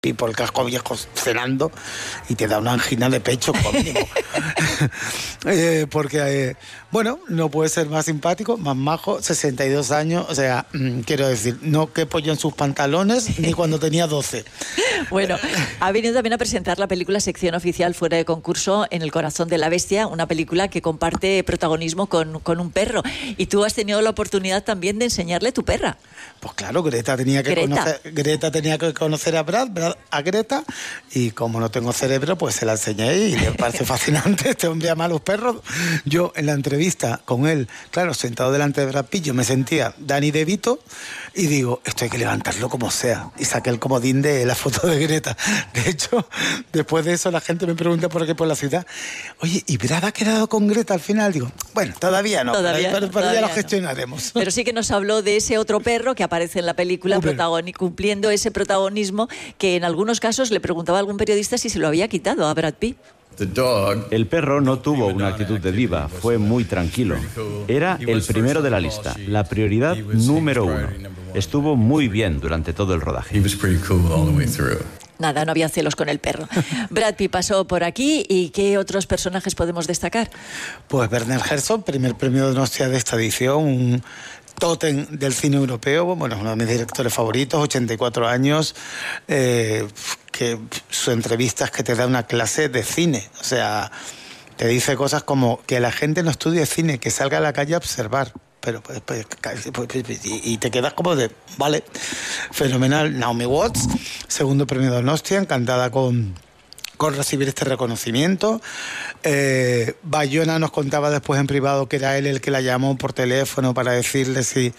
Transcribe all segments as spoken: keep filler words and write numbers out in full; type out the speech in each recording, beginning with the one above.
y por el casco viejo cenando y te da una angina de pecho como mínimo. eh, porque, eh, bueno, no puede ser más simpático, más majo, sesenta y dos años, o sea, mmm, quiero decir, no quepo yo en sus pantalones ni cuando tenía doce. Bueno, ha venido también a presentar la película Sección Oficial Fuera de Concurso en El Corazón de la Bestia, una película que comparte protagonismo con, con un perro. Y tú has tenido la oportunidad también de enseñarle tu perra. Pues claro, Greta tenía que Greta. conocer, Greta tenía que conocer a Brad, Brad a Greta, y como no tengo cerebro, pues se la enseñé y le parece fascinante. Este hombre ama a los perros. Yo en la entrevista con él, claro, sentado delante de Brad Pitt, yo me sentía Danny DeVito y digo, esto hay que levantarlo como sea. Y saqué el comodín de la foto de Greta. De hecho, después de eso la gente me pregunta por aquí por la ciudad, oye, ¿y Brad ha quedado con Greta al final? Digo, bueno, todavía no, todavía, pero, pero todavía ya lo no. gestionaremos. Pero sí que nos habló de ese otro perro que aparece en la película protagoni- cumpliendo ese protagonismo que en algunos casos le preguntaba a algún periodista si se lo había quitado a Brad Pitt. El perro no tuvo una actitud de diva, fue muy tranquilo. Era el primero de la lista, la prioridad número uno. Estuvo muy bien durante todo el rodaje. Nada, no había celos con el perro. Brad Pitt pasó por aquí, ¿y qué otros personajes podemos destacar? Pues Werner Herzog, primer premio de Nostia de esta edición, un tótem del cine europeo, bueno, uno de mis directores favoritos, ochenta y cuatro años, eh, que su entrevista es que te da una clase de cine, o sea, te dice cosas como que la gente no estudie cine, que salga a la calle a observar. Pero pues, pues, pues, pues, y, y te quedas como de, vale, fenomenal. Naomi Watts, segundo premio de Donostia, encantada con, con recibir este reconocimiento. Eh, Bayona nos contaba después en privado que era él el que la llamó por teléfono para decirle si,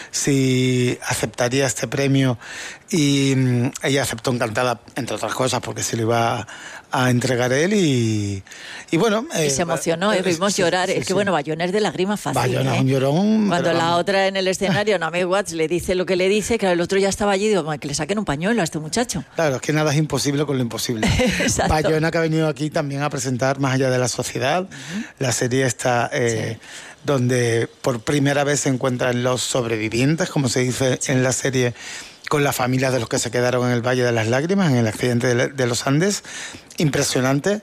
si aceptaría este premio, y mm, ella aceptó encantada, entre otras cosas, porque se lo iba a, a entregar él y, y bueno... Y eh, se emocionó, eh, vimos sí, llorar. sí, es que sí. bueno, Bayona es de lágrimas fácil. Bayona ¿eh? es un llorón. Cuando pero, la vamos. otra en el escenario, Naomi Watts, le dice lo que le dice, que el otro ya estaba allí, digo, que le saquen un pañuelo a este muchacho. Claro, es que nada es imposible con lo imposible. Exacto. Bayona, que ha venido aquí también a presentar Más allá de la sociedad, uh-huh. La serie está... Eh, sí. donde por primera vez se encuentran los sobrevivientes, como se dice sí. en la serie, con las familias de los que se quedaron en el Valle de las Lágrimas, en el accidente de, de los Andes. Impresionante.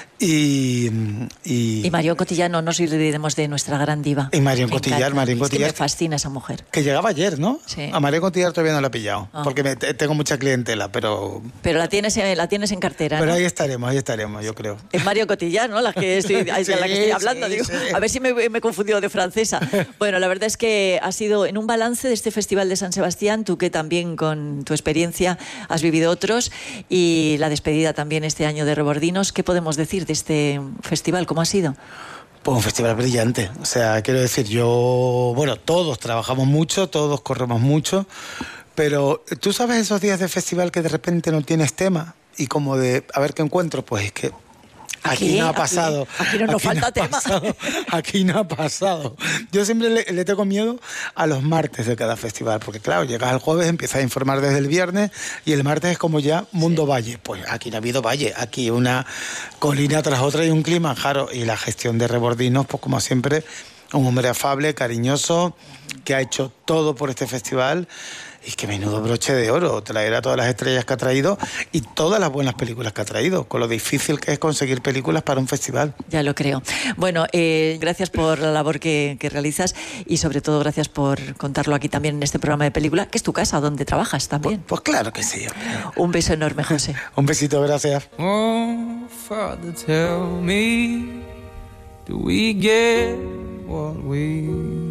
Y, y, y Marion Cotillard, no nos olvidemos de nuestra gran diva. Y Marion Cotillard, Marion Cotillard. Es que me fascina esa mujer. Que llegaba ayer, ¿no? Sí. A Marion Cotillard todavía no la he pillado, oh. porque me, tengo mucha clientela, pero... Pero la tienes, la tienes en cartera, Pero ¿no? ahí estaremos, ahí estaremos, yo creo. Es Marion Cotillard, ¿no? La que estoy, sí, de la que estoy hablando. Sí, Digo, sí. A ver si me, me he confundido de francesa. Bueno, la verdad es que ha sido en un balance de este Festival de San Sebastián, tú que también con tu experiencia has vivido otros, y la despedida también este año de Rebordinos. ¿Qué podemos decir de este festival? ¿Cómo ha sido? Pues un festival brillante. O sea, quiero decir, yo... Bueno, todos trabajamos mucho, todos corremos mucho, pero tú sabes esos días de festival que de repente no tienes tema y como de, a ver qué encuentro, pues es que aquí, aquí no ha pasado. Aquí, aquí no nos aquí falta no ha tema. Pasado, aquí no ha pasado. Yo siempre le, le tengo miedo a los martes de cada festival, porque claro, llegas el jueves, empiezas a informar desde el viernes y el martes es como ya mundo sí. valle. Pues aquí no ha habido valle, aquí una colina tras otra y un Kilimanjaro. Y la gestión de Rebordinos, pues como siempre, un hombre afable, cariñoso, que ha hecho todo por este festival. Y que menudo broche de oro, traer a todas las estrellas que ha traído y todas las buenas películas que ha traído, con lo difícil que es conseguir películas para un festival. Ya lo creo. Bueno, eh, gracias por la labor que, que realizas y sobre todo gracias por contarlo aquí también en este programa de película, que es tu casa, donde trabajas también. Pues, pues claro que sí. Un beso enorme, José. Un besito, gracias. Oh, Father, tell me, do we get what we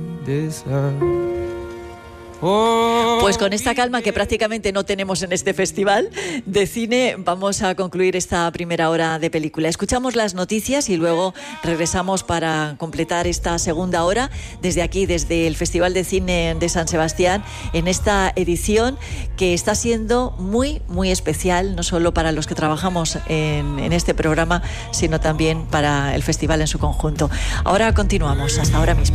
deserve? Pues con esta calma que prácticamente no tenemos en este festival de cine, vamos a concluir esta primera hora de película. Escuchamos las noticias y luego regresamos para completar esta segunda hora desde aquí, desde el Festival de Cine de San Sebastián, en esta edición que está siendo muy, muy especial, no solo para los que trabajamos en, en este programa, sino también para el festival en su conjunto. Ahora continuamos, hasta ahora mismo.